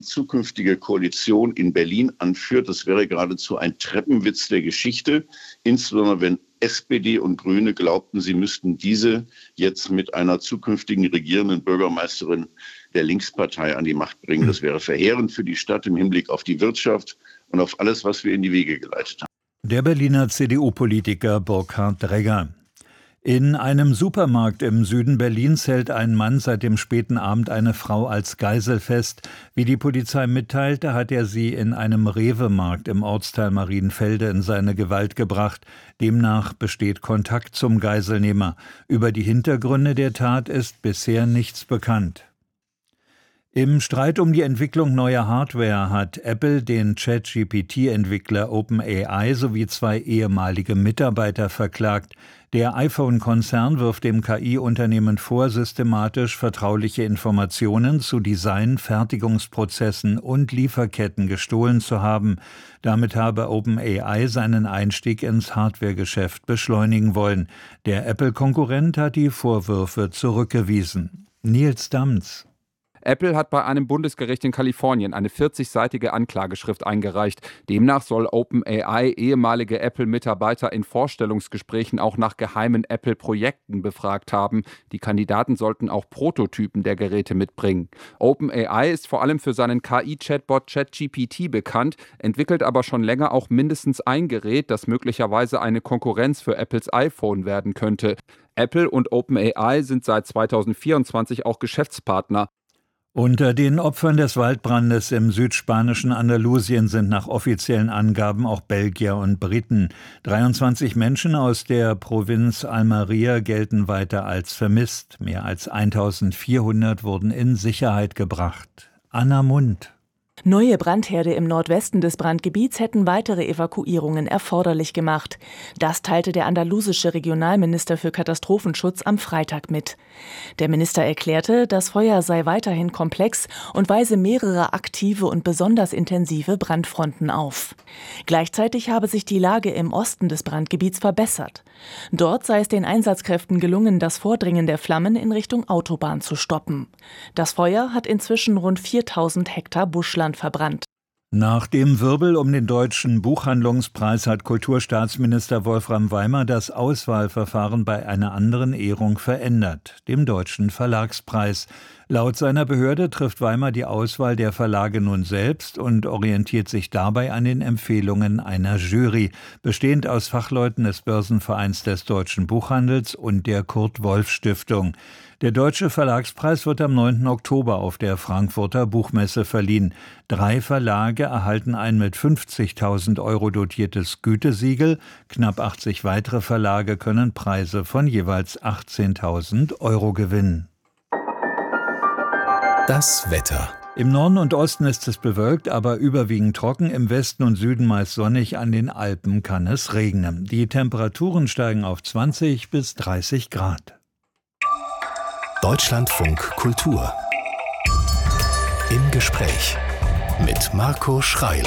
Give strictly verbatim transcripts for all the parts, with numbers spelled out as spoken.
zukünftige Koalition in Berlin anführt. Das wäre geradezu ein Treppenwitz der Geschichte, insbesondere wenn S P D und Grüne glaubten, sie müssten diese jetzt mit einer zukünftigen regierenden Bürgermeisterin der Linkspartei an die Macht bringen. Das wäre verheerend für die Stadt im Hinblick auf die Wirtschaft und auf alles, was wir in die Wege geleitet haben. Der Berliner C D U-Politiker Burkhard Dregger. In einem Supermarkt im Süden Berlins hält ein Mann seit dem späten Abend eine Frau als Geisel fest. Wie die Polizei mitteilte, hat er sie in einem Rewe-Markt im Ortsteil Marienfelde in seine Gewalt gebracht. Demnach besteht Kontakt zum Geiselnehmer. Über die Hintergründe der Tat ist bisher nichts bekannt. Im Streit um die Entwicklung neuer Hardware hat Apple den ChatGPT-Entwickler OpenAI sowie zwei ehemalige Mitarbeiter verklagt. Der iPhone-Konzern wirft dem K I-Unternehmen vor, systematisch vertrauliche Informationen zu Design, Fertigungsprozessen und Lieferketten gestohlen zu haben. Damit habe OpenAI seinen Einstieg ins Hardware-Geschäft beschleunigen wollen. Der Apple-Konkurrent hat die Vorwürfe zurückgewiesen. Nils Damz. Apple hat bei einem Bundesgericht in Kalifornien eine vierzigseitige Anklageschrift eingereicht. Demnach soll OpenAI ehemalige Apple-Mitarbeiter in Vorstellungsgesprächen auch nach geheimen Apple-Projekten befragt haben. Die Kandidaten sollten auch Prototypen der Geräte mitbringen. OpenAI ist vor allem für seinen K I-Chatbot ChatGPT bekannt, entwickelt aber schon länger auch mindestens ein Gerät, das möglicherweise eine Konkurrenz für Apples iPhone werden könnte. Apple und OpenAI sind seit zweitausendvierundzwanzig auch Geschäftspartner. Unter den Opfern des Waldbrandes im südspanischen Andalusien sind nach offiziellen Angaben auch Belgier und Briten. dreiundzwanzig Menschen aus der Provinz Almería gelten weiter als vermisst. Mehr als eintausendvierhundert wurden in Sicherheit gebracht. Anna Mund. Neue Brandherde im Nordwesten des Brandgebiets hätten weitere Evakuierungen erforderlich gemacht. Das teilte der andalusische Regionalminister für Katastrophenschutz am Freitag mit. Der Minister erklärte, das Feuer sei weiterhin komplex und weise mehrere aktive und besonders intensive Brandfronten auf. Gleichzeitig habe sich die Lage im Osten des Brandgebiets verbessert. Dort sei es den Einsatzkräften gelungen, das Vordringen der Flammen in Richtung Autobahn zu stoppen. Das Feuer hat inzwischen rund viertausend Hektar Buschland verbrannt. Nach dem Wirbel um den Deutschen Buchhandlungspreis hat Kulturstaatsminister Wolfram Weimer das Auswahlverfahren bei einer anderen Ehrung verändert, dem Deutschen Verlagspreis. Laut seiner Behörde trifft Weimer die Auswahl der Verlage nun selbst und orientiert sich dabei an den Empfehlungen einer Jury, bestehend aus Fachleuten des Börsenvereins des deutschen Buchhandels und der Kurt-Wolff-Stiftung. Der Deutsche Verlagspreis wird am neunten Oktober auf der Frankfurter Buchmesse verliehen. Drei Verlage erhalten ein mit fünfzigtausend Euro dotiertes Gütesiegel. Knapp achtzig weitere Verlage können Preise von jeweils achtzehntausend Euro gewinnen. Das Wetter. Im Norden und Osten ist es bewölkt, aber überwiegend trocken. Im Westen und Süden meist sonnig. An den Alpen kann es regnen. Die Temperaturen steigen auf zwanzig bis dreißig Grad. Deutschlandfunk Kultur. Im Gespräch mit Marco Schreil.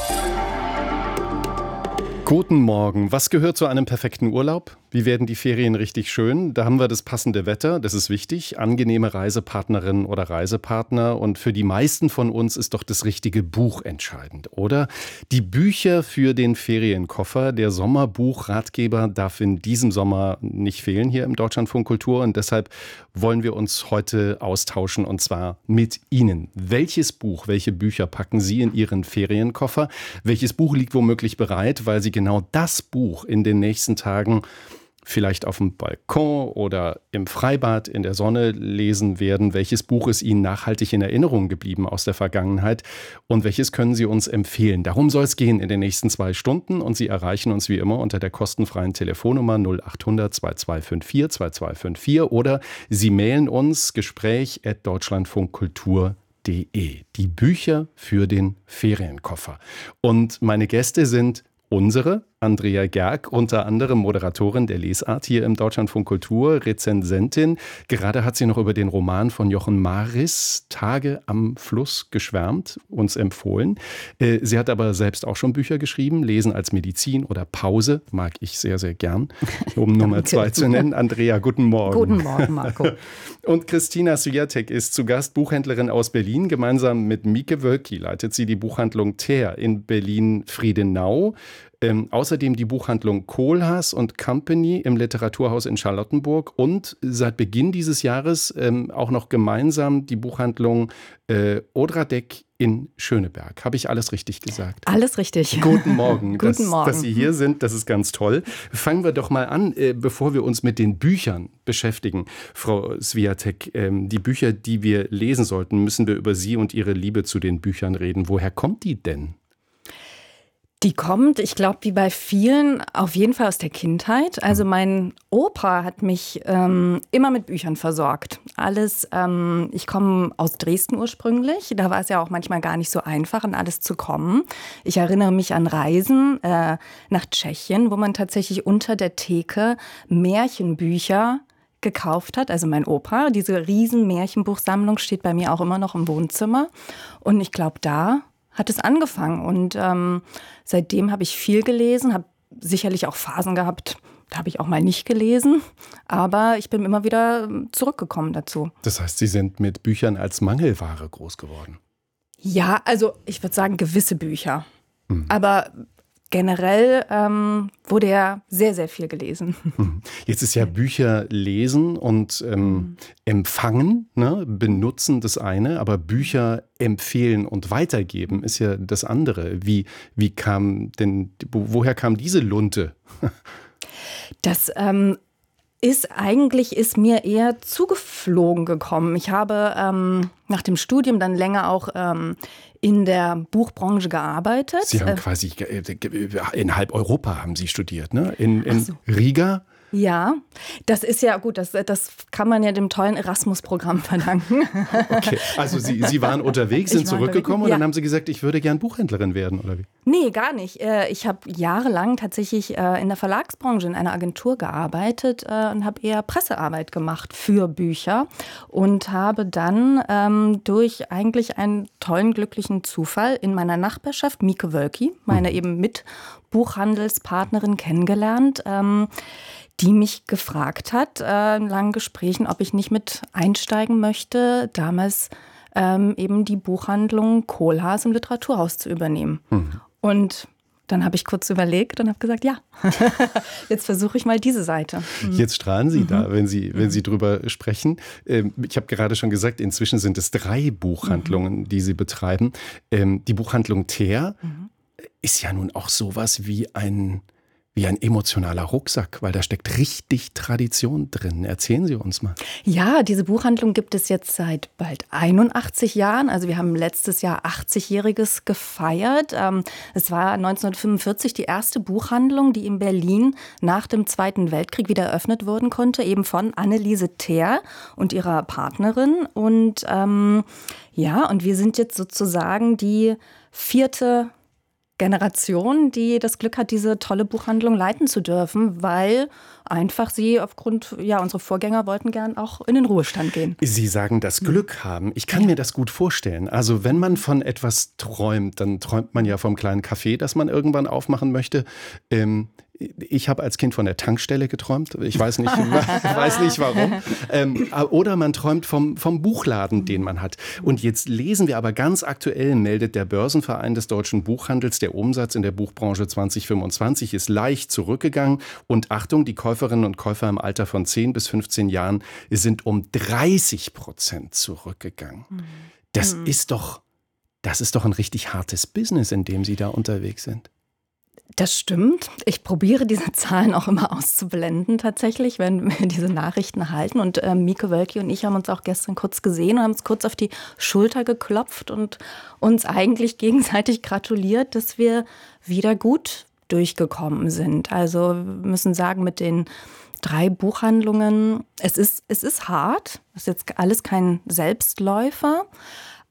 Guten Morgen. Was gehört zu einem perfekten Urlaub? Wie werden die Ferien richtig schön? Da haben wir das passende Wetter, das ist wichtig, angenehme Reisepartnerinnen oder Reisepartner und für die meisten von uns ist doch das richtige Buch entscheidend, oder? Die Bücher für den Ferienkoffer, der Sommerbuchratgeber darf in diesem Sommer nicht fehlen hier im Deutschlandfunk Kultur und deshalb wollen wir uns heute austauschen und zwar mit Ihnen. Welches Buch, welche Bücher packen Sie in Ihren Ferienkoffer? Welches Buch liegt womöglich bereit, weil Sie genau das Buch in den nächsten Tagen vielleicht auf dem Balkon oder im Freibad in der Sonne lesen werden? Welches Buch ist Ihnen nachhaltig in Erinnerung geblieben aus der Vergangenheit und welches können Sie uns empfehlen? Darum soll es gehen in den nächsten zwei Stunden und Sie erreichen uns wie immer unter der kostenfreien Telefonnummer null acht hundert zweiundzwanzig vierundfünfzig zweiundzwanzig fünfundfünfzig oder Sie mailen uns gespräch at deutschlandfunkkultur punkt de. Die Bücher für den Ferienkoffer. Und meine Gäste sind unsere Andrea Gerg, unter anderem Moderatorin der Lesart hier im Deutschlandfunk Kultur, Rezensentin. Gerade hat sie noch über den Roman von Jochen Maris, Tage am Fluss, geschwärmt, uns empfohlen. Sie hat aber selbst auch schon Bücher geschrieben, Lesen als Medizin oder Pause, mag ich sehr, sehr gern, um Nummer zwei zu nennen. Andrea, guten Morgen. Guten Morgen, Marco. Und Christina Swiatek ist zu Gast, Buchhändlerin aus Berlin. Gemeinsam mit Mieke Wölki leitet sie die Buchhandlung Teer in Berlin-Friedenau. Ähm, außerdem die Buchhandlung Kohlhaas und Company im Literaturhaus in Charlottenburg und seit Beginn dieses Jahres ähm, auch noch gemeinsam die Buchhandlung äh, Odradek in Schöneberg. Habe ich alles richtig gesagt? Alles richtig. Guten Morgen. Guten dass, Morgen. Dass Sie hier sind, das ist ganz toll. Fangen wir doch mal an, äh, bevor wir uns mit den Büchern beschäftigen. Frau Swiatek, ähm, die Bücher, die wir lesen sollten, müssen wir über Sie und Ihre Liebe zu den Büchern reden. Woher kommt die denn? Die kommt, ich glaube, wie bei vielen, auf jeden Fall aus der Kindheit. Also mein Opa hat mich ähm, immer mit Büchern versorgt. Alles, ähm, ich komme aus Dresden ursprünglich. Da war es ja auch manchmal gar nicht so einfach, an alles zu kommen. Ich erinnere mich an Reisen äh, nach Tschechien, wo man tatsächlich unter der Theke Märchenbücher gekauft hat, also mein Opa. Diese riesen Märchenbuchsammlung steht bei mir auch immer noch im Wohnzimmer. Und ich glaube, da hat es angefangen. Und ähm, seitdem habe ich viel gelesen, habe sicherlich auch Phasen gehabt, da habe ich auch mal nicht gelesen. Aber ich bin immer wieder zurückgekommen dazu. Das heißt, Sie sind mit Büchern als Mangelware groß geworden? Ja, also ich würde sagen, gewisse Bücher. Mhm. Aber generell ähm, wurde ja sehr, sehr viel gelesen. Jetzt ist ja Bücher lesen und ähm, empfangen, ne, benutzen das eine, aber Bücher empfehlen und weitergeben ist ja das andere. Wie, wie kam denn, woher kam diese Lunte? Das ähm, ist eigentlich, ist mir eher zugeflogen gekommen. Ich habe ähm, nach dem Studium dann länger auch ähm, in der Buchbranche gearbeitet. Sie haben quasi in halb Europa haben Sie studiert, ne? In, in so. Riga? Ja, das ist ja gut, das, das kann man ja dem tollen Erasmus-Programm verdanken. Okay, also Sie, Sie waren unterwegs, sind zurückgekommen und ja. Dann haben Sie gesagt, ich würde gern Buchhändlerin werden, oder wie? Nee, gar nicht. Ich habe jahrelang tatsächlich in der Verlagsbranche in einer Agentur gearbeitet und habe eher Pressearbeit gemacht für Bücher und habe dann ähm, durch eigentlich einen tollen, glücklichen Zufall in meiner Nachbarschaft Mieke Wölki, meine mhm. eben Mitbuchhandelspartnerin, kennengelernt, ähm, die mich gefragt hat, äh, in langen Gesprächen, ob ich nicht mit einsteigen möchte, damals ähm, eben die Buchhandlung Kohlhaas im Literaturhaus zu übernehmen. Mhm. Und dann habe ich kurz überlegt und habe gesagt, ja, jetzt versuche ich mal diese Seite. Mhm. Jetzt strahlen Sie mhm. da, wenn Sie, wenn Sie drüber sprechen. Ich habe gerade schon gesagt, inzwischen sind es drei Buchhandlungen, mhm. die Sie betreiben. Die Buchhandlung Teer mhm. ist ja nun auch sowas wie ein... Wie ein emotionaler Rucksack, weil da steckt richtig Tradition drin. Erzählen Sie uns mal. Ja, diese Buchhandlung gibt es jetzt seit bald einundachtzig Jahren. Also wir haben letztes Jahr achtzigjähriges gefeiert. Es war neunzehnhundertfünfundvierzig die erste Buchhandlung, die in Berlin nach dem Zweiten Weltkrieg wieder eröffnet werden konnte, eben von Anneliese Teer und ihrer Partnerin. Und ähm, ja, und wir sind jetzt sozusagen die vierte Generation, die das Glück hat, diese tolle Buchhandlung leiten zu dürfen, weil einfach sie aufgrund, ja, unsere Vorgänger wollten gern auch in den Ruhestand gehen. Sie sagen, das Glück haben. Ich kann ja. mir das gut vorstellen. Also wenn man von etwas träumt, dann träumt man ja vom kleinen Café, das man irgendwann aufmachen möchte. Ähm, Ich habe als Kind von der Tankstelle geträumt. Ich weiß nicht, weiß nicht warum. Ähm, oder man träumt vom, vom Buchladen, den man hat. Und jetzt lesen wir aber ganz aktuell, meldet der Börsenverein des deutschen Buchhandels, der Umsatz in der Buchbranche zwanzig fünfundzwanzig ist leicht zurückgegangen. Und Achtung, die Käuferinnen und Käufer im Alter von zehn bis fünfzehn Jahren sind um dreißig Prozent zurückgegangen. Das mhm. ist doch, das ist doch ein richtig hartes Business, in dem Sie da unterwegs sind. Das stimmt. Ich probiere diese Zahlen auch immer auszublenden tatsächlich, wenn wir diese Nachrichten erhalten. Und äh, Mieke Wölki und ich haben uns auch gestern kurz gesehen und haben uns kurz auf die Schulter geklopft und uns eigentlich gegenseitig gratuliert, dass wir wieder gut durchgekommen sind. Also wir müssen sagen, mit den drei Buchhandlungen, es ist, es ist hart. Es ist jetzt alles kein Selbstläufer.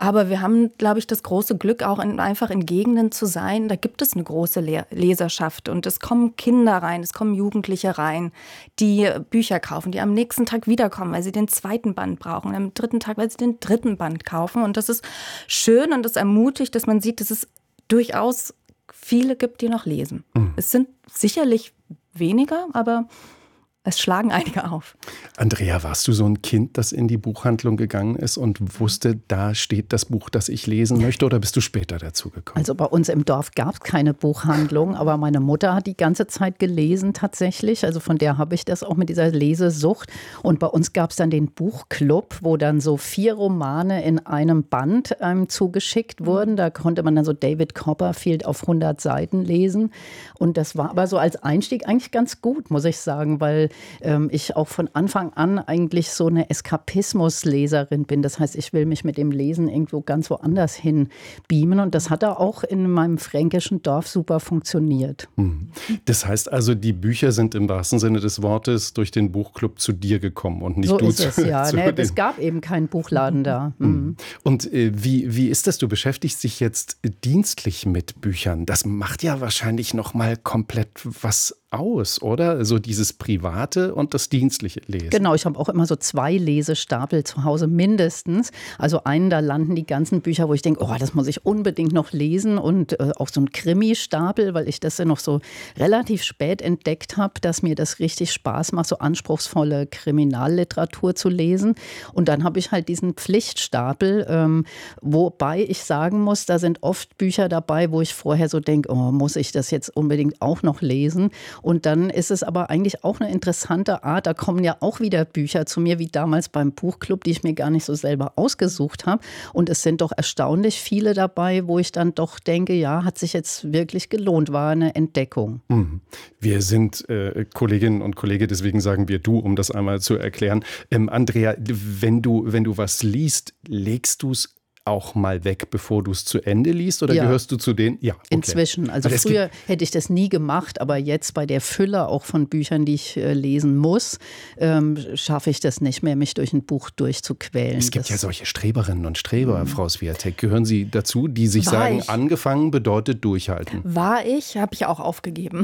Aber wir haben, glaube ich, das große Glück, auch in, einfach in Gegenden zu sein. Da gibt es eine große Le- Leserschaft und es kommen Kinder rein, es kommen Jugendliche rein, die Bücher kaufen, die am nächsten Tag wiederkommen, weil sie den zweiten Band brauchen, und am dritten Tag, weil sie den dritten Band kaufen. Und das ist schön und das ermutigt, dass man sieht, dass es durchaus viele gibt, die noch lesen. Mhm. Es sind sicherlich weniger, aber es schlagen einige auf. Andrea, warst du so ein Kind, das in die Buchhandlung gegangen ist und wusste, da steht das Buch, das ich lesen möchte, oder bist du später dazu gekommen? Also bei uns im Dorf gab es keine Buchhandlung, aber meine Mutter hat die ganze Zeit gelesen tatsächlich. Also von der habe ich das auch mit dieser Lesesucht. Und bei uns gab es dann den Buchclub, wo dann so vier Romane in einem Band ähm, zugeschickt wurden. Da konnte man dann so David Copperfield auf hundert Seiten lesen. Und das war aber so als Einstieg eigentlich ganz gut, muss ich sagen, weil ähm, ich auch von Anfang an eigentlich so eine Eskapismus-Leserin bin. Das heißt, ich will mich mit dem Lesen irgendwo ganz woanders hin beamen. Und das hat da auch in meinem fränkischen Dorf super funktioniert. Das heißt also, die Bücher sind im wahrsten Sinne des Wortes durch den Buchclub zu dir gekommen und nicht so du ist zu, es, ja. zu Nee, es gab eben keinen Buchladen da. Mhm. Und äh, wie, wie ist das? Du beschäftigst dich jetzt dienstlich mit Büchern. Das macht ja wahrscheinlich noch mal komplett was aus, oder? So dieses private und das dienstliche Lesen. Genau, ich habe auch immer so zwei Lesestapel zu Hause mindestens. Also einen, da landen die ganzen Bücher, wo ich denke, oh, das muss ich unbedingt noch lesen, und äh, auch so ein Krimi-Stapel, weil ich das ja noch so relativ spät entdeckt habe, dass mir das richtig Spaß macht, so anspruchsvolle Kriminalliteratur zu lesen. Und dann habe ich halt diesen Pflichtstapel, ähm, wobei ich sagen muss, da sind oft Bücher dabei, wo ich vorher so denke, oh, muss ich das jetzt unbedingt auch noch lesen? Und dann ist es aber eigentlich auch eine interessante Art. Da kommen ja auch wieder Bücher zu mir, wie damals beim Buchclub, die ich mir gar nicht so selber ausgesucht habe. Und es sind doch erstaunlich viele dabei, wo ich dann doch denke, ja, hat sich jetzt wirklich gelohnt, war eine Entdeckung. Wir sind äh, Kolleginnen und Kollegen, deswegen sagen wir du, um das einmal zu erklären. Ähm, Andrea, wenn du, wenn du was liest, legst du es auch mal weg, bevor du es zu Ende liest? Oder ja. Gehörst du zu denen? Ja, okay. Inzwischen. Also früher hätte ich das nie gemacht, aber jetzt bei der Fülle auch von Büchern, die ich äh, lesen muss, ähm, schaffe ich das nicht mehr, mich durch ein Buch durchzuquälen. Es gibt das ja solche Streberinnen und Streber, mhm. Frau Swiatek. Gehören Sie dazu, die sich War sagen, ich. angefangen bedeutet durchhalten? War ich, habe ich auch aufgegeben.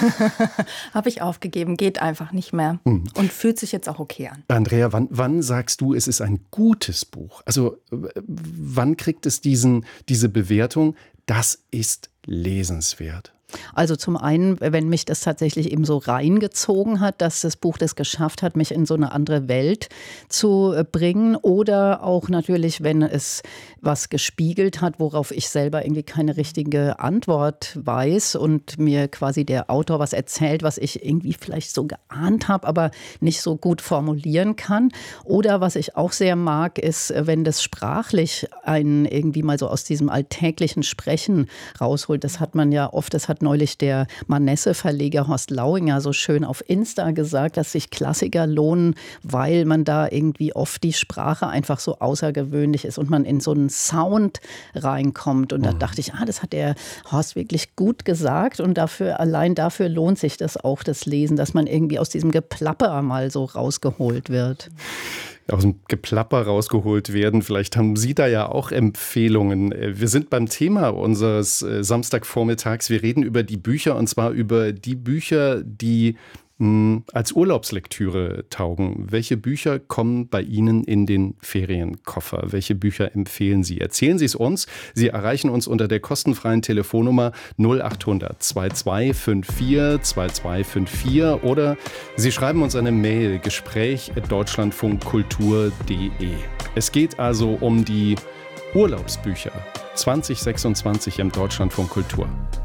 habe ich aufgegeben, geht einfach nicht mehr. Mhm. Und fühlt sich jetzt auch okay an. Andrea, wann, wann sagst du, es ist ein gutes Buch? Also wann kriegt es diesen, diese Bewertung, das ist lesenswert? Also zum einen, wenn mich das tatsächlich eben so reingezogen hat, dass das Buch das geschafft hat, mich in so eine andere Welt zu bringen, oder auch natürlich, wenn es was gespiegelt hat, worauf ich selber irgendwie keine richtige Antwort weiß und mir quasi der Autor was erzählt, was ich irgendwie vielleicht so geahnt habe, aber nicht so gut formulieren kann. Oder was ich auch sehr mag, ist, wenn das sprachlich einen irgendwie mal so aus diesem alltäglichen Sprechen rausholt. Das hat man ja oft, das hat neulich der Manesse-Verleger Horst Lauinger so schön auf Insta gesagt, dass sich Klassiker lohnen, weil man da irgendwie oft die Sprache einfach so außergewöhnlich ist und man in so einen Sound reinkommt. Und da dachte ich, ah, das hat der Horst wirklich gut gesagt, und dafür, allein dafür lohnt sich das auch, das Lesen, dass man irgendwie aus diesem Geplapper mal so rausgeholt wird. Aus dem Geplapper rausgeholt werden. Vielleicht haben Sie da ja auch Empfehlungen. Wir sind beim Thema unseres Samstagvormittags. Wir reden über die Bücher, und zwar über die Bücher, die mh, als Urlaubslektüre taugen. Welche Bücher kommen bei Ihnen in den Ferienkoffer? Welche Bücher empfehlen Sie? Erzählen Sie es uns. Sie erreichen uns unter der kostenfreien Telefonnummer null acht hundert zweiundzwanzig vier zweiundzwanzig vier, oder Sie schreiben uns eine Mail, gespräch at deutschlandfunkkultur punkt de. Es geht also um die Urlaubsbücher zwanzig sechsundzwanzig im Deutschlandfunk Kultur.